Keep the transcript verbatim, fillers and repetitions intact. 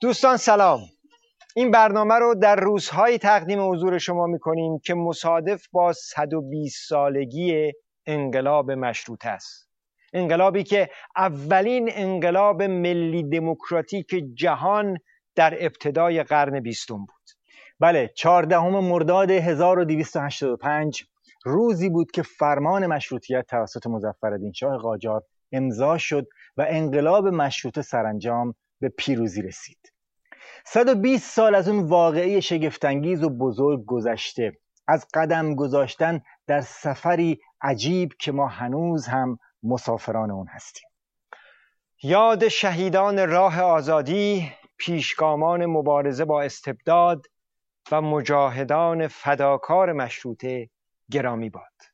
دوستان سلام. این برنامه رو در روزهایی تقدیم حضور شما می‌کنیم که مصادف با صد و بیست سالگی انقلاب مشروطه است. انقلابی که اولین انقلاب ملی دموکراتیک جهان در ابتدای قرن بیستم بود. بله، چهاردهم مرداد هزار و دویست و هشتاد و پنج روزی بود که فرمان مشروطیت توسط مظفرالدین شاه قاجار امضا شد و انقلاب مشروطه سرانجام به پیروزی رسید. صد و بیست سال از اون واقعه شگفت‌انگیز و بزرگ گذشته، از قدم گذاشتن در سفری عجیب که ما هنوز هم مسافران اون هستیم. یاد شهیدان راه آزادی، پیشگامان مبارزه با استبداد و مجاهدان فداکار مشروطه گرامی باد.